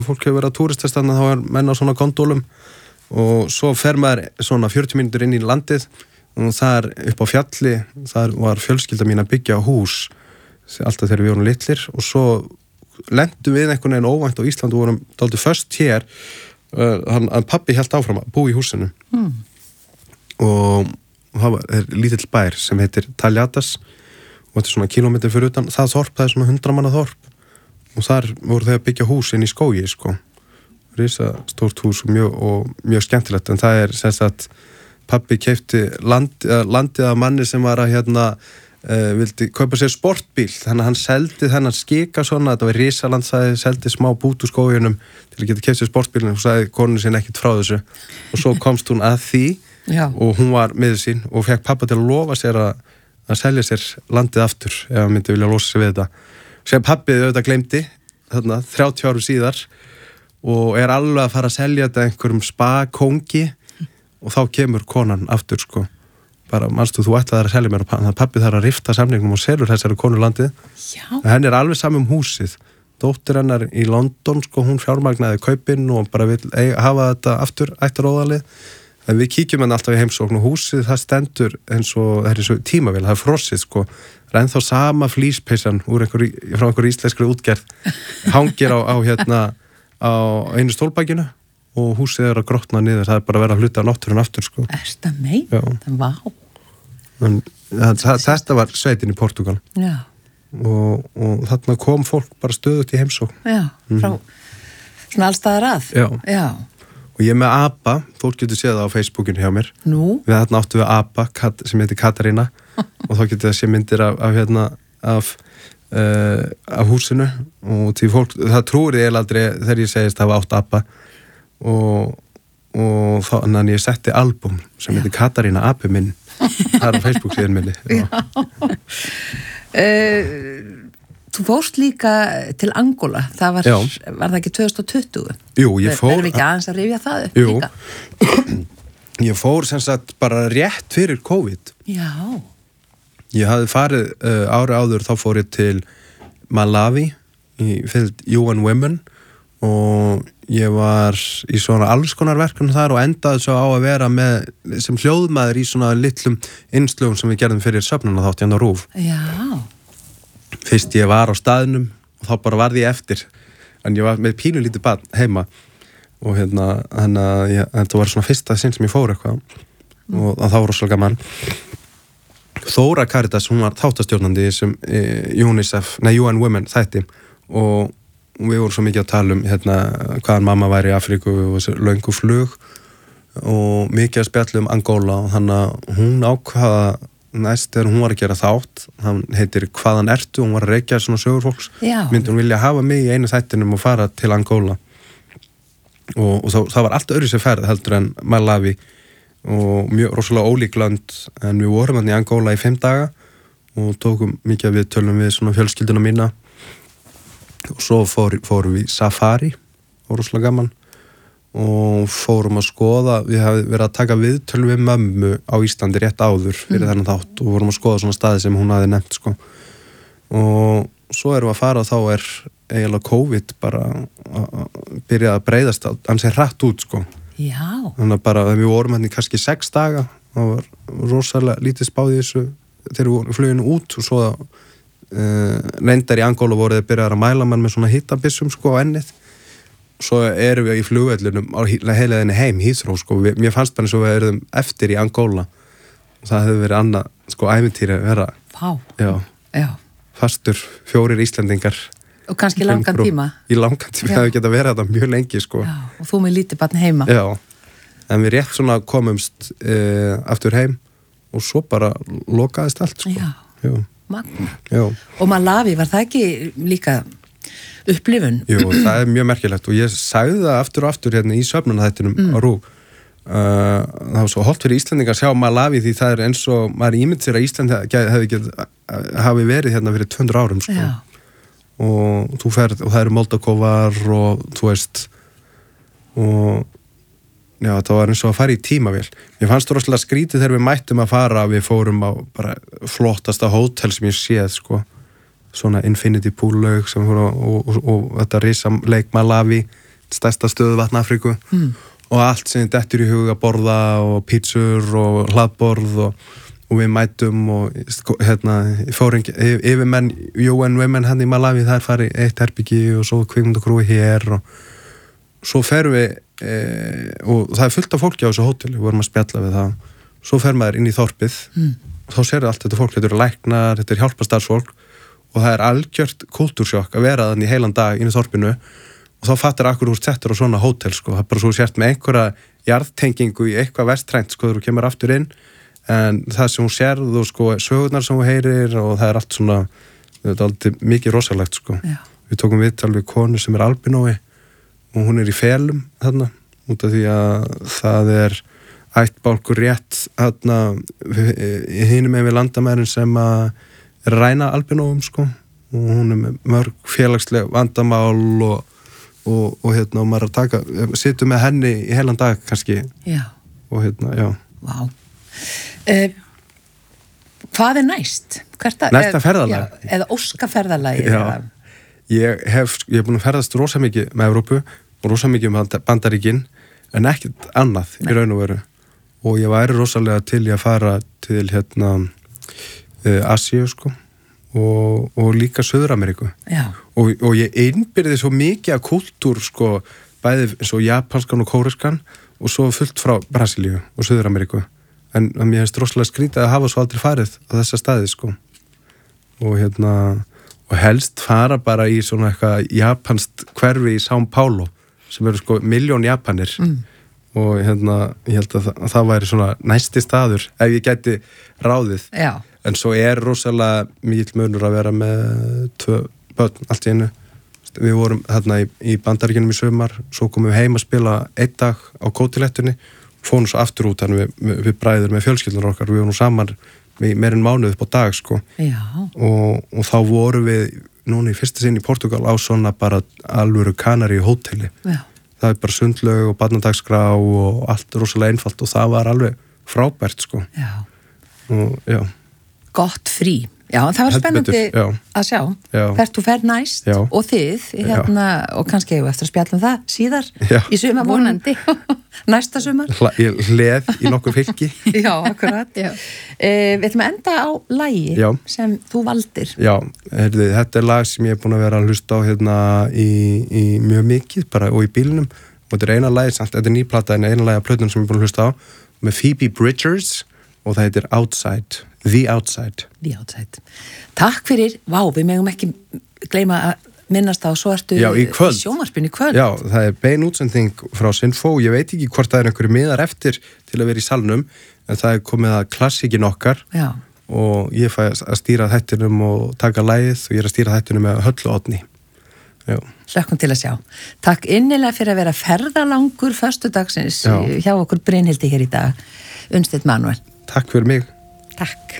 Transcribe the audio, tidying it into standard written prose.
fólk hefur verið að túristast þannig að þá menn á svona gondólum og svo fer maður svona 40 mínútur inn í landið og þar upp á fjalli, þar var fjölskylda mín að byggja hús alltaf þegar við vorum litlir og svo lendum við einhvern veginn óvænt á Ísland og vorum dálítið föst hér pabbi hélt áfram að búa í húsinu og það er lítill bær sem heitir Taljatas og þetta er svona kílómetri fyrir utan það þorp, það er svona 100 manna þorp og þar voru þau að byggja hús inn í skógi sko, risa stórt hús og mjög skemmtilegt en það er sem sagt pabbi keypti landið af manni sem var að vildi kaupa sér sportbíl þannig að hann seldi þennan skika svona, þetta var risaland, seldi smá bút úr skóginum til að geta keypt sér sportbílinn og sagði konunni sinni ekkert frá þessu og svo komst hún að því og hún var miður sín og fekk pappa til að lofa sér að selja sér landið aftur ef hann myndi vilja losa sig við þetta sem pappið auðvitað gleymdi þarna 30 árum síðar og er alveg að fara að selja þetta einhverjum spa-kóngi og þá kemur konan aftur sko bara, manstu, þú ætlaðir að selja mér og pappi þarf að rifta samningnum og selur þessari konu landið. Henni er alveg saman húsið. Dóttir hennar í London, sko, hún fjármagnaði kaupinn og bara vil hafa þetta aftur ættaróðalið. En við kíkjum henni alltaf í heimsókn og húsið, það stendur eins og, það er eins og tímavél, það er frosið, sko. Það er ennþá sama flíspeysan frá einhverju íslenskri útgerð. Hangir á einu stólbakinu og húsið er að grotna niður, það er bara að vera að hluta á náttúrun aftur, sko. Ertu að meina? Vá. Þetta var sveitin í Portúgal. Já. Og þarna kom fólk bara stöðugt í heimsókn. Já, frá svona allstaðar að. Já. Og ég með apa, fólk getur séð það á Facebookinu hjá mér. Nú? Við þarna áttum við apa sem heitir Katarína og þá getur það sé myndir af húsinu og því fólk, það trúir ég aldrei þegar ég segist að hafa átt apa og þá, þannig ég setti album sem heitir Katarína api minn það er á Facebook síðan minni Þú fórst líka til Angola það var það ekki 2020? Jú, ég fór Verðum ekki aðeins að rifja það upp líka? Ég fór sem sagt bara rétt fyrir COVID Já Ég hafði farið ári áður, þá fór ég til Malawi í fylgd UN Women og ég var í svona alls konar verkefnum þar og endaði svo á að vera með sem hljóðmaður í svona litlum innslögum sem við gerðum fyrir söfnunarþátt hérna á RÚV. Já. Fyrst ég var á staðnum og þá bara varði ég eftir en ég var með pínulítið barn heima og þetta var svona fyrsta sinn sem ég fór eitthvað og það var rosalega gaman. Þóra Karitas, hún var þáttastjórnandi í þessum UN Women þætti og við vorum svo mikið að tala um hvaðan mamma væri í Afríku og þessu löngu flug og mikið að spjalla um Angola og þannig að hún ákvaða næst þegar hún var að gera þátt, hann heitir Hvaðan ertu, hún var að reykja svona sögur fólks, myndi hún vilja hafa mig í einu þættinum og fara til Angola og það var allt öðru sem ferð heldur en Malawi og mjög rosalega ólík lönd en við vorum hann í Angola í 5 daga og tókum mikið við tölum við svona fjölskylduna mína og svo fórum við safari og rosalega gaman og fórum að skoða, við hafði verið að taka viðtöl við mömmu á Íslandi rétt áður fyrir þennan þátt og vorum að skoða svona staði sem hún hafði nefnt sko og svo erum við að fara og þá er eiginlega COVID bara byrjað að breiðast ansi hratt út sko. Já. Þannig að bara við vorum hérna í kannski 6 daga og var rosalega lítið spáð í þessu þegar við vorum fluginu út og svo reyndar í Angola voru þeir byrjaðar að mæla mann með svona hittabissum sko á ennið svo erum við í flugvellunum á heilaðinni heim Heathrow sko, mér fannst bara eins og við erum eftir í Angola og það hefði verið annað sko ævintýri að vera Já. Fastur 4 Íslendingar og kannski langan tíma í langan tíma, það hefði getað verið þetta mjög lengi sko. Já, og þú með lítið barn heima Já, en við rétt svona komumst aftur heim og svo bara lokaðist allt sko. Já. Magna. Já. Og Malawi, var það ekki líka upplifun? Jú, það er mjög merkilegt og ég sagði það aftur og aftur hérna í söfnunarþættinum á RÚV það var svo holdt fyrir Íslendingar að sjá Malawi því það er eins og maður ímynd sér að Ísland hafi verið hérna fyrir 200 árum sko. Og þú ferð og það eru Moldakóvar og þú veist og já, það var eins og að fara í tímavél. Mér fannst það rosalega skrítið þegar við mættum að fara, við fórum á bara flottasta hótel sem ég séð, svona Infinity Pool laug sem fór og þetta risa leik Malawi stærsta stöðuvatn Afríku og allt sem dettur í huga borða og pítsur og hlaðborð og við mætum og fóring yfirmenn UN Women hann í Malawi, það farið eitt herbyggi og svo kvikmyndakrúi hér og svo ferum við og það fullt af fólki á þessu hóteli, við vorum að spjalla við það, svo fer maður inn í þorpið og þá sér allt þetta fólk, þetta eru læknar, þetta er hjálparstarfsfólk og það er algjört kultúrsjokk að vera þannig heilan dag inn í þorpinu og þá fattar akkur úr settur á svona hótel sko, það er bara svo sért með einhverja jarðtengingu í eitthvað vestrænt sko þegar þú kemur aftur inn en það sem hún sérð og sko sögurnar sem hún heyrir og það er allt svona, þetta er alltaf mikið rosalegt sko. Já. Við tókum viðtal við konu sem er albinói og hún er í felum þarna út af því að það er ættbálkur rétt þarna í hinum með landamærin sem að er að ræna albinóum sko og hún er með mörg félagsleg vandamál og maður að taka situr með henni í heilan dag kannski og já. Vá. Hvað er næst? Næsta ferðalag? Eða óskaferðalagi? Ég hef búin að ferðast rosa mikið með Evrópu og rosa mikið Bandaríkin en ekkert annað í raun og veru og ég væri rosalega til í að fara til Asíu sko og líka Suður-Ameríku og ég innbyrði svo mikið af kultúr sko bæði eins og japanskan og kóreskan og svo fullt frá Brasilíu og Suður-Ameríku en mér finnst rosalega skrítið að hafa svo aldrei farið á þessa staði sko og helst fara bara í svona eitthvað japanskt hverfi í São Paulo sem eru sko 1 milljón Japanir og ég held að það væri svona næsti staður ef ég gæti ráðið en svo er rosalega mikill munur að vera með 2 börn allt í einu við vorum þarna í Bandaríkjunum í sumar svo komum við heim að spila 1 dag á kótilettunni fórum svo aftur út þannig við bræður með fjölskyldunar okkar við vorum saman meir en mánuð upp á dag sko og þá vorum við núna í fyrsta sinn í Portugal á svona bara alvöru Kanari hóteli það er bara sundlaug og barnadagskrá og allt rosalega einfalt og það var alveg frábært sko og gott frí. Já, það var spennandi að sjá hvert þú fer næst og þið og kannski hefur eftir að spjalla um það síðar í sumar vonandi næsta sumar. Hleð í nokkur fylki. Já, akkurat. Við ætlum að enda á lagi sem þú valdir. Já, þetta er lag sem ég er búin að vera að hlusta á í mjög mikið bara og í bílnum og þetta er eina lagi, þetta er nýplata en eina lagi af plötunum sem ég er búin að hlusta á með Phoebe Bridgers og það heitir Outside. The Outside. The Outside. Takk fyrir, við megum ekki gleyma að minnast á svo ertu í sjónvarpinu í kvöld. Já, það er bein útsending frá Sinfó, ég veit ekki hvort það er einhverju miðar eftir til að vera í salnum, en það er komið að klassíkin okkar og ég fæ að stýra þættinum og taka lagið og ég er að stýra þættinum með Höllu Oddný. Hlökkum til að sjá. Takk innilega fyrir að vera ferðalangur föstudagsins hjá okkur Brynhildi hér í dag. Unnsteinn Manuel. Takk fyrir mig. Takk.